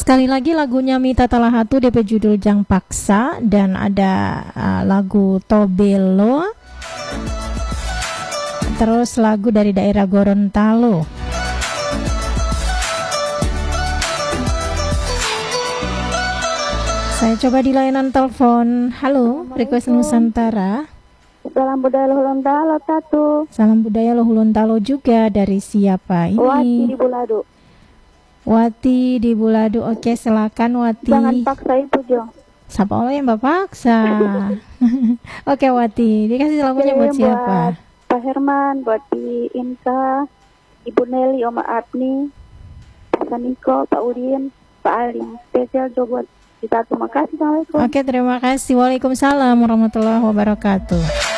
Sekali lagi lagunya Mita Talahatu DP judul Jang Paksa, dan ada lagu Tobelo, terus lagu dari daerah Gorontalo. Saya coba di layanan telepon. Halo, request Nusantara. Salam budaya Loholontalo Tatu. Salam budaya Loholontalo juga. Dari siapa ini? Wati di Bulado. Wati di Bulado. Oke, silakan Wati. Jangan paksa itu, Jong. Siapa oleh yang bapak paksa? Oke Wati, dikasih lagunya buat siapa? Buat Pak Herman, buat Di Insa, Ibu Nelly, Oma Apni, Pak Saniko, Pak Udin, Pak Ali. Spesial juga buat kita. Terima kasih. Assalamualaikum. Oke, terima kasih. Waalaikumsalam warahmatullahi wabarakatuh.